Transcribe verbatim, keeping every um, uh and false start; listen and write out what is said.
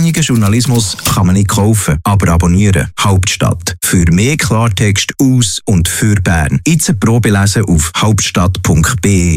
Unabhängigen Journalismus kann man nicht kaufen, aber abonnieren. Hauptstadt. Für mehr Klartext aus und für Bern. Jetzt eine Probe lesen auf hauptstadt punkt b e.